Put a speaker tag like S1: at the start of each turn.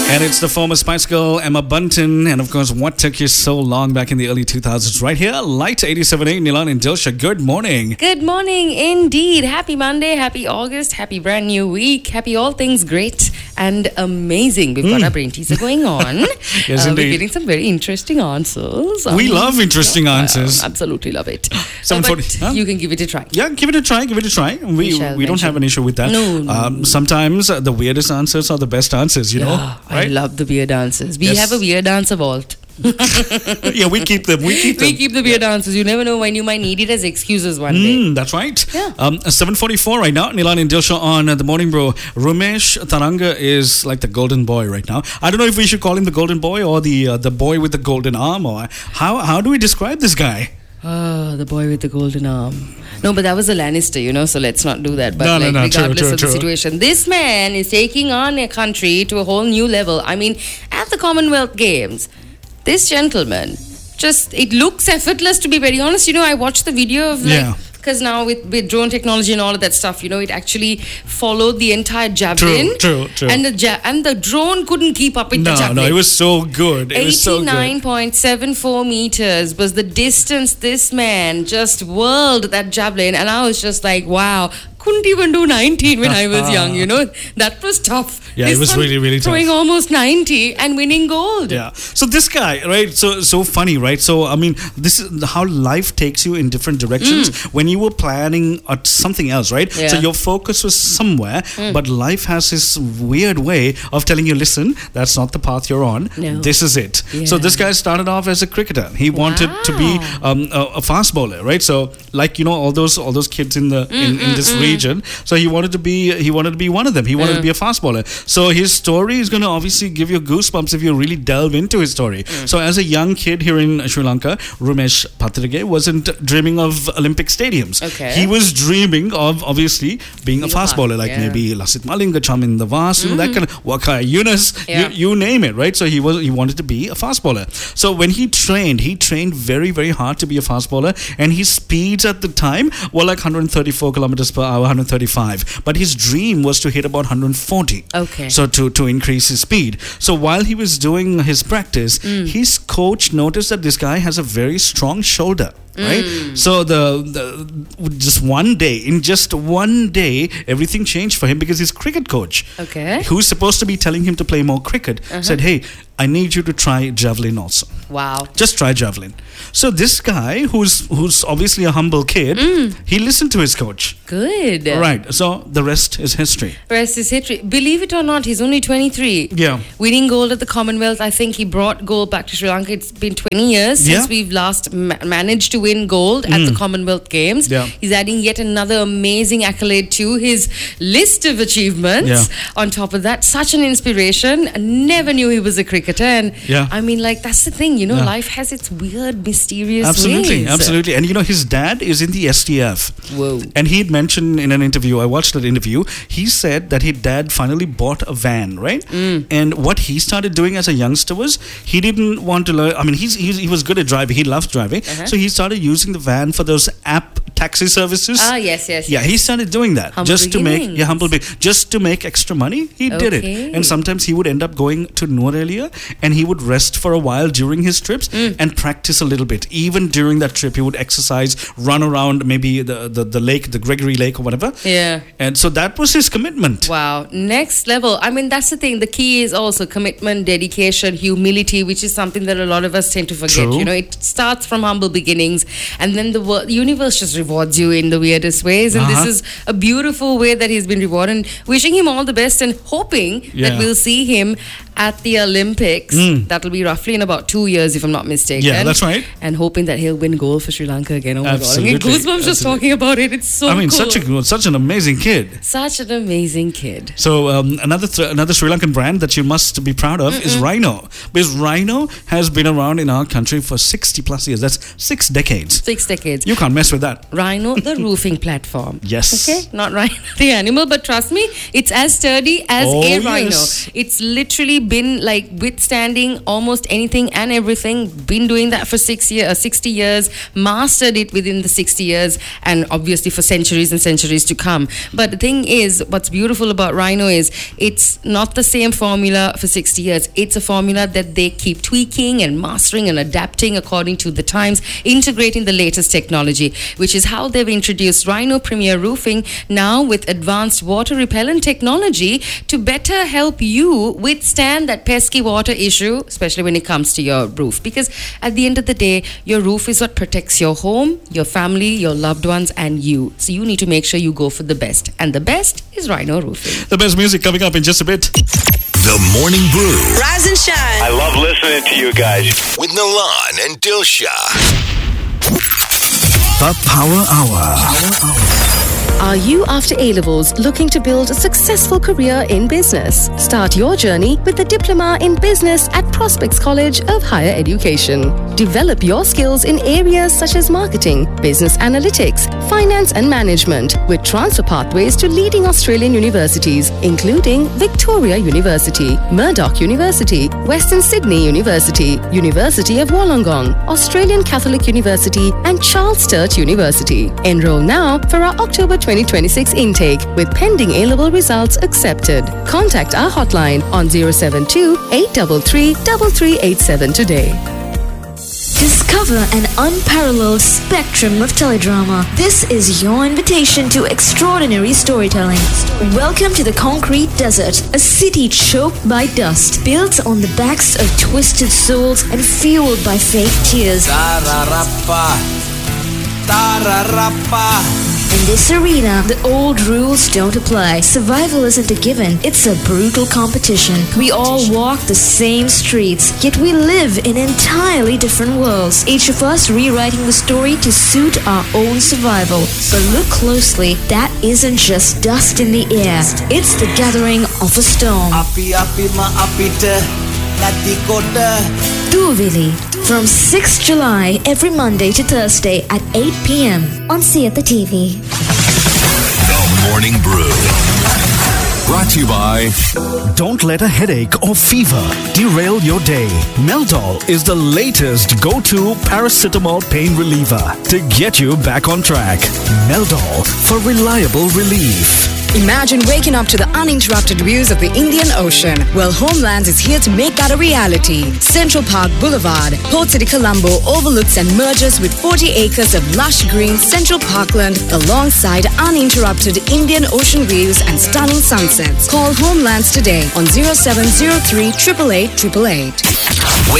S1: And it's the former Spice Girl, Emma Bunton. And of course, what took you so long back in the early 2000s? Right here, Light 87.8, Nilan and Dilsha. Good morning.
S2: Good morning indeed. Happy Monday, happy August, happy brand new week, happy all things great and amazing. We've got our brain teaser going on.
S1: Yes, indeed.
S2: We're getting some very interesting answers.
S1: We love interesting answers.
S2: Absolutely love it.
S1: 7:40.
S2: But you can give it a try.
S1: Yeah, give it a try. Give it a try. We don't have an issue with that.
S2: No.
S1: Sometimes the weirdest answers are the best answers, you know.
S2: I love the weird answers. We
S1: Yes.
S2: have a weird answer vault.
S1: Yeah, we keep them.
S2: We keep the weird answers. You never know when you might need it as excuses one day.
S1: That's right.
S2: Yeah.
S1: 7:44 right now. Nilan and Dilsha on the morning, bro. Rumesh Taranga is like the golden boy right now. I don't know if we should call him the golden boy or the boy with the golden arm, or how do we describe this guy?
S2: Oh, the boy with the golden arm. No, but that was a Lannister, so let's not do that. But
S1: No,
S2: regardless of
S1: true.
S2: the situation, this man is taking on a country to a whole new level. I mean, at the Commonwealth Games, this gentleman it looks effortless, to be very honest. I watched the video of because now with drone technology and all of that stuff, it actually followed the entire javelin.
S1: True.
S2: And the drone couldn't keep up with the javelin.
S1: No, it was so good. It was so good.
S2: 89.74 meters was the distance this man just whirled that javelin, and I was just like, wow. Couldn't even do 19 when I was young, That was tough.
S1: Yeah,
S2: this
S1: it was really, really tough.
S2: Throwing almost 90 and winning gold.
S1: Yeah. So this guy, right? So funny, right? So I mean, this is how life takes you in different directions. When you were planning something else, right?
S2: Yeah.
S1: So your focus was somewhere, but life has this weird way of telling you, listen, that's not the path you're on.
S2: No.
S1: This is it.
S2: Yeah.
S1: So this guy started off as a cricketer. He wanted to be a fast bowler, right? So like all those kids in this region. So he wanted to be one of them. He wanted to be a fast bowler. So his story is going to obviously give you goosebumps if you really delve into his story. So as a young kid here in Sri Lanka, Rumesh Patrige wasn't dreaming of Olympic stadiums.
S2: Okay.
S1: He was dreaming of obviously being a fast bowler, like maybe Lasith Malinga, Chamin Vas, that kind of Wakai Yunus, you name it, right? So he wanted to be a fast bowler. So when he trained very, very hard to be a fast bowler, and his speeds at the time were like 134 kilometers per hour, 135. But his dream was to hit about 140.
S2: Okay.
S1: So to increase his speed. So while he was doing his practice, his coach noticed that this guy has a very strong shoulder. Right, so in just one day, everything changed for him because his cricket coach, who's supposed to be telling him to play more cricket, said, "Hey, I need you to try javelin also."
S2: Wow!
S1: Just try javelin. So this guy, who's obviously a humble kid, he listened to his coach.
S2: Good.
S1: Right. So the rest is history.
S2: Rest is history. Believe it or not, he's only 23.
S1: Yeah.
S2: Winning gold at the Commonwealth. I think he brought gold back to Sri Lanka. It's been 20 years since we've last managed to win gold at the Commonwealth Games.
S1: Yeah.
S2: He's adding yet another amazing accolade to his list of achievements.
S1: Yeah.
S2: On top of that, such an inspiration. I never knew he was a cricketer. And I mean, that's the thing, life has its weird, mysterious ways.
S1: Absolutely. And his dad is in the STF.
S2: Whoa.
S1: And he'd mentioned in an interview, I watched that interview, he said that his dad finally bought a van, right? And what he started doing as a youngster was, he didn't want to learn, I mean, he was good at driving, he loves driving, so he started using the van for those app taxi services.
S2: Yes.
S1: Yeah, he started doing that just to make extra money. He did it. And sometimes he would end up going to Nuwara and he would rest for a while during his trips and practice a little bit. Even during that trip, he would exercise, run around maybe the lake, the Gregory Lake or whatever.
S2: Yeah.
S1: And so that was his commitment.
S2: Wow. Next level. I mean, that's the thing. The key is also commitment, dedication, humility, which is something that a lot of us tend to forget.
S1: True.
S2: It starts from humble beginnings, and then the universe just rewards you in the weirdest ways. And this is a beautiful way that he's been rewarded. And wishing him all the best and hoping that we'll see him at the Olympics. That'll be roughly in about 2 years, if I'm not mistaken.
S1: Yeah, that's right.
S2: And hoping that he'll win gold for Sri Lanka again. Oh my
S1: Absolutely.
S2: God. I mean, goosebumps just talking about it. It's so cool.
S1: Such an amazing kid.
S2: Such an amazing kid.
S1: So another Sri Lankan brand that you must be proud of is Rhino. Because Rhino has been around in our country for 60 plus years. That's 6 decades.
S2: 6 decades.
S1: You can't mess with that.
S2: Rhino, the roofing platform.
S1: Yes.
S2: Okay, not Rhino, the animal, but trust me, it's as sturdy as a rhino.
S1: Yes.
S2: It's literally been like withstanding almost anything and everything, been doing that for 60 years, mastered it within the 60 years, and obviously for centuries and centuries to come. But the thing is, what's beautiful about Rhino is it's not the same formula for 60 years. It's a formula that they keep tweaking and mastering and adapting according to the times, integrating the latest technology, which is how they've introduced Rhino Premier Roofing now with advanced water repellent technology to better help you withstand that pesky water issue, especially when it comes to your roof. Because at the end of the day, your roof is what protects your home, your family, your loved ones, and you. So you need to make sure you go for the best. And the best is Rhino Roofing.
S1: The best music coming up in just a bit.
S3: The Morning Brew.
S4: Rise and shine.
S5: I love listening to you guys.
S3: With Nalan and Dilsha. The Power Hour.
S6: Are you after A-levels looking to build a successful career in business? Start your journey with the Diploma in Business at Prospects College of Higher Education. Develop your skills in areas such as marketing, business analytics, finance and management, with transfer pathways to leading Australian universities, including Victoria University, Murdoch University, Western Sydney University, University of Wollongong, Australian Catholic University, and Charles Sturt University. Enroll now for our October 2026 intake with pending A-level results accepted. Contact our hotline on 072 833 3387 today.
S7: Discover an unparalleled spectrum of teledrama. This is your invitation to extraordinary storytelling. Welcome to the Concrete Desert, a city choked by dust, built on the backs of twisted souls and fueled by fake tears. In this arena, the old rules don't apply. Survival isn't a given, it's a brutal competition. We all walk the same streets, yet we live in entirely different worlds, each of us rewriting the story to suit our own survival. But look closely, that isn't just dust in the air, it's the gathering of a storm. Duvili, from 6th July every Monday to Thursday at 8 p.m. on See at the TV.
S3: The Morning Brew. Brought to you by...
S8: Don't let a headache or fever derail your day. Meldol is the latest go-to paracetamol pain reliever to get you back on track. Meldol for reliable relief.
S9: Imagine waking up to the uninterrupted views of the Indian Ocean. Well, Homelands is here to make that a reality. Central Park Boulevard, Port City Colombo overlooks and merges with 40 acres of lush green Central Parkland alongside uninterrupted Indian Ocean views and stunning sunsets. Call Homelands today on 0703 888 888.